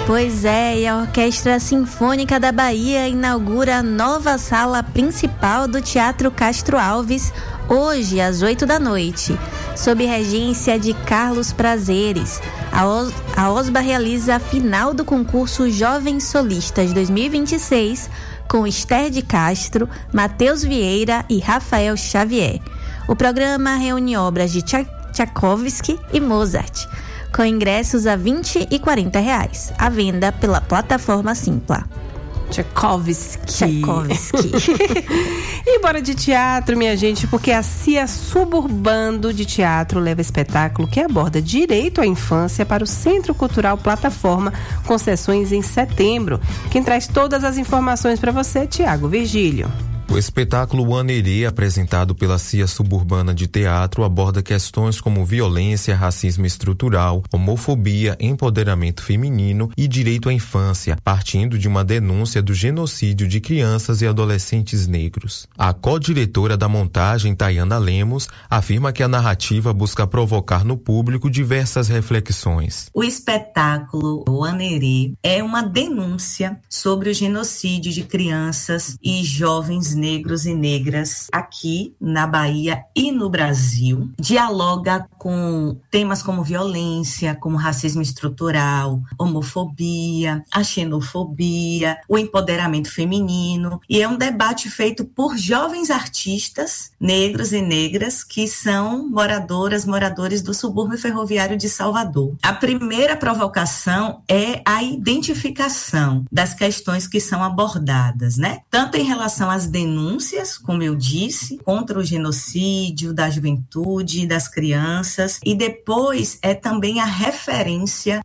Pois é, e a Orquestra Sinfônica da Bahia inaugura a nova sala principal do Teatro Castro Alves, hoje às 20h, sob regência de Carlos Prazeres. A OSBA realiza a final do concurso Jovens Solistas 2026 com Esther de Castro, Matheus Vieira e Rafael Xavier. O programa reúne obras de Tchaikovsky e Mozart, com ingressos a R$20 e R$40, à venda pela plataforma Simpla. Tchaikovsky. E bora de teatro, minha gente, porque a CIA Suburbando de Teatro leva espetáculo que aborda direito à infância para o Centro Cultural Plataforma, com sessões em setembro. Quem traz todas as informações para você é Tiago Virgílio. O espetáculo Anerê, apresentado pela CIA Suburbana de Teatro, aborda questões como violência, racismo estrutural, homofobia, empoderamento feminino e direito à infância, partindo de uma denúncia do genocídio de crianças e adolescentes negros. A co-diretora da montagem, Tayana Lemos, afirma que a narrativa busca provocar no público diversas reflexões. O espetáculo Anerê é uma denúncia sobre o genocídio de crianças e jovens negros e negras aqui na Bahia e no Brasil. Dialoga com temas como violência, como racismo estrutural, homofobia, a xenofobia, o empoderamento feminino, e é um debate feito por jovens artistas negros e negras que são moradores do subúrbio ferroviário de Salvador. A primeira provocação é a identificação das questões que são abordadas, né? Tanto em relação às denúncias, como eu disse, contra o genocídio da juventude e das crianças, e depois é também a referência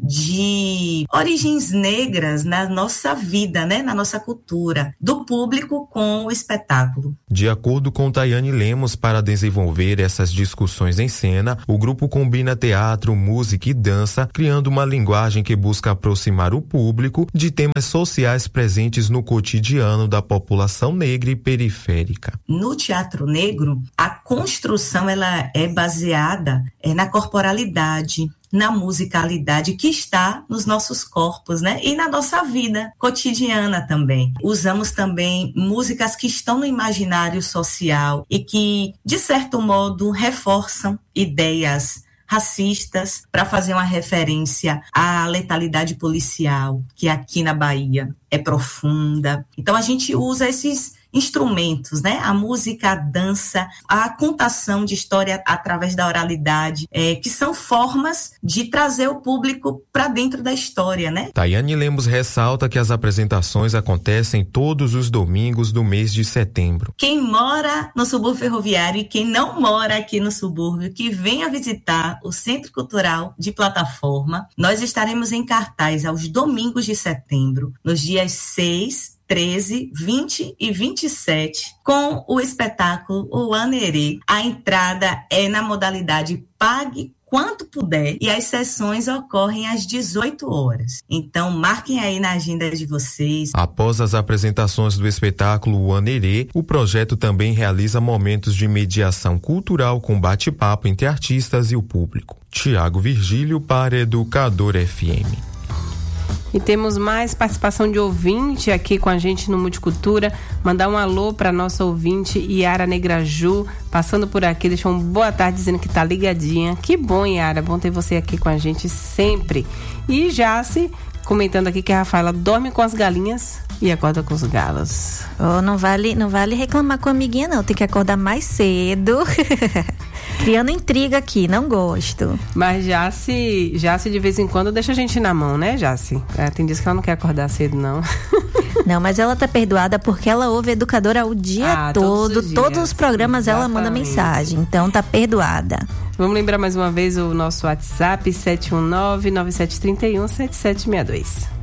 de origens negras na nossa vida, né, na nossa cultura, do público com o espetáculo. De acordo com Tayane Lemos, para desenvolver essas discussões em cena, o grupo combina teatro, música e dança, criando uma linguagem que busca aproximar o público de temas sociais presentes no cotidiano da população negra e periférica. No teatro negro, a construção ela é baseada na corporalidade, na musicalidade que está nos nossos corpos, né? E na nossa vida cotidiana também. Usamos também músicas que estão no imaginário social e que, de certo modo, reforçam ideias racistas, para fazer uma referência à letalidade policial, que aqui na Bahia é profunda. Então a gente usa esses instrumentos, né? A música, a dança, a contação de história através da oralidade, que são formas de trazer o público para dentro da história, né? Tayane Lemos ressalta que as apresentações acontecem todos os domingos do mês de setembro. Quem mora no subúrbio ferroviário e quem não mora aqui no subúrbio, que venha visitar o Centro Cultural de Plataforma, nós estaremos em cartaz aos domingos de setembro, nos dias 6, 13, 20 e 27, com o espetáculo O Anerê. A entrada é na modalidade pague quanto puder e as sessões ocorrem às 18 horas. Então, marquem aí na agenda de vocês. Após as apresentações do espetáculo O Anerê, o projeto também realiza momentos de mediação cultural com bate-papo entre artistas e o público. Tiago Virgílio para Educador FM. E temos mais participação de ouvinte aqui com a gente no Multicultura. Mandar um alô para nossa ouvinte Yara Negraju, passando por aqui, deixou uma boa tarde dizendo que tá ligadinha. Que bom, Yara, bom ter você aqui com a gente sempre. E Jace comentando aqui que a Rafaela dorme com as galinhas e acorda com os galos. Oh, não vale reclamar com a amiguinha não, tem que acordar mais cedo. Criando intriga aqui, não gosto. Mas Jace de vez em quando deixa a gente na mão, né, Jace? Tem dias que ela não quer acordar cedo, não. Não, mas ela tá perdoada porque ela ouve Educadora o dia todo. Todos os programas ela manda mensagem, então tá perdoada. Vamos lembrar mais uma vez o nosso WhatsApp, 719-9731-7762.